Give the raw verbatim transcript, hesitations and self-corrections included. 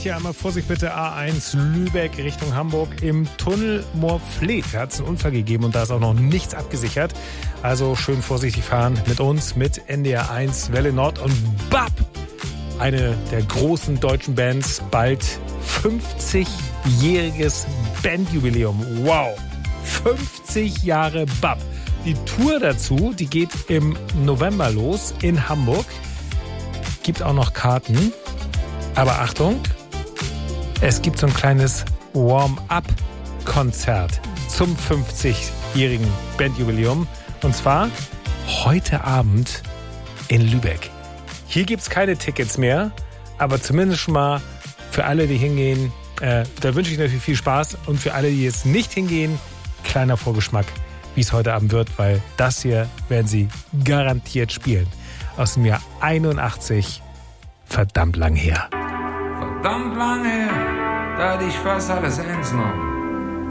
Hier einmal Vorsicht bitte, A eins Lübeck Richtung Hamburg. Im Tunnel Moorfleet hat es einen Unfall gegeben und da ist auch noch nichts abgesichert. Also schön vorsichtig fahren mit uns, mit N D R eins, Welle Nord und B A P. Eine der großen deutschen Bands, bald fünfzigjähriges Bandjubiläum. Wow, fünfzig Jahre B A P. Die Tour dazu, die geht im November los in Hamburg. Gibt auch noch Karten. Aber Achtung, es gibt so ein kleines Warm-up-Konzert zum fünfzigjährigen Bandjubiläum. Und zwar heute Abend in Lübeck. Hier gibt es keine Tickets mehr, aber zumindest schon mal für alle, die hingehen, äh, da wünsche ich natürlich viel Spaß. Und für alle, die jetzt nicht hingehen, kleiner Vorgeschmack, wie es heute Abend wird, weil das hier werden sie garantiert spielen. Aus dem Jahr einundachtzig, verdammt lang her. Verdammt lang her, da hatte ich fast alles ernst genommen.